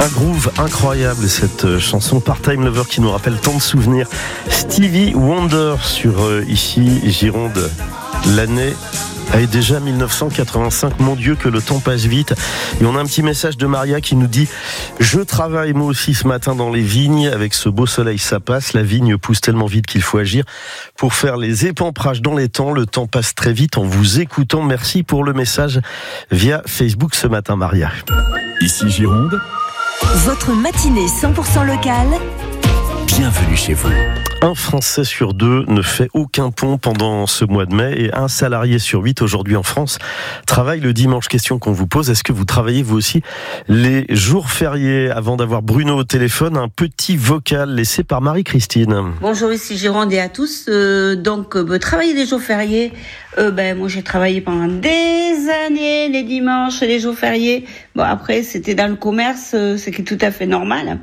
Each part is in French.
Un groove incroyable, cette chanson Part-Time Lover qui nous rappelle tant de souvenirs. Stevie Wonder sur ici Gironde. L'année est déjà 1985. Mon Dieu, que le temps passe vite. Et on a un petit message de Maria qui nous dit: je travaille moi aussi ce matin dans les vignes. Avec ce beau soleil, ça passe. La vigne pousse tellement vite qu'il faut agir pour faire les épamprages dans les temps. Le temps passe très vite en vous écoutant. Merci pour le message via Facebook ce matin, Maria. Ici Gironde. Votre matinée 100% locale. Bienvenue chez vous. Un Français sur deux ne fait aucun pont pendant ce mois de mai et un salarié sur 8 aujourd'hui en France travaille le dimanche. Question qu'on vous pose: est-ce que vous travaillez vous aussi les jours fériés? Avant d'avoir Bruno au téléphone, un petit vocal laissé par Marie-Christine. Bonjour, ici Gironde et à tous. Travailler les jours fériés, moi j'ai travaillé pendant des années les dimanches et les jours fériés. Bon, après c'était dans le commerce, c'est tout à fait normal.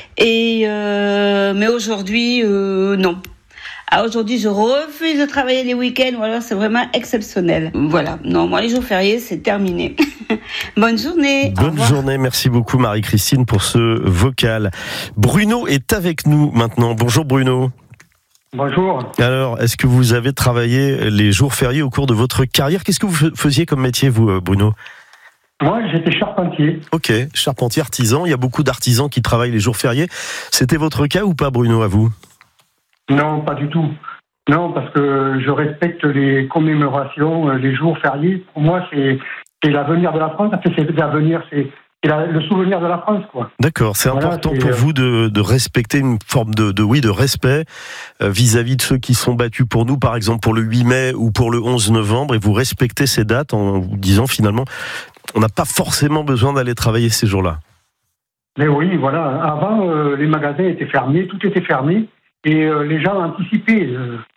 Mais aujourd'hui, non. Aujourd'hui, je refuse de travailler les week-ends, ou alors c'est vraiment exceptionnel. Voilà. Non, moi, les jours fériés, c'est terminé. Bonne journée. Bonne journée. Merci beaucoup, Marie-Christine, pour ce vocal. Bruno est avec nous maintenant. Bonjour, Bruno. Bonjour. Alors, est-ce que vous avez travaillé les jours fériés au cours de votre carrière? Qu'est-ce que vous faisiez comme métier, vous, Bruno? Moi, j'étais charpentier. Ok, charpentier, artisan. Il y a beaucoup d'artisans qui travaillent les jours fériés. C'était votre cas ou pas, Bruno, à vous? Non, pas du tout. Non, parce que je respecte les commémorations, les jours fériés. Pour moi, c'est l'avenir de la France. C'est l'avenir, c'est le souvenir de la France, quoi. D'accord, c'est important pour vous de respecter une forme de respect vis-à-vis de ceux qui sont battus pour nous, par exemple pour le 8 mai ou pour le 11 novembre, et vous respectez ces dates en vous disant finalement on n'a pas forcément besoin d'aller travailler ces jours-là. Mais oui, voilà. Avant, les magasins étaient fermés, tout était fermé, et les gens anticipaient.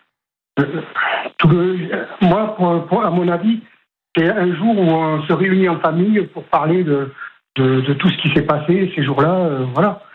Moi, à mon avis, c'est un jour où on se réunit en famille pour parler de tout ce qui s'est passé ces jours-là. Voilà.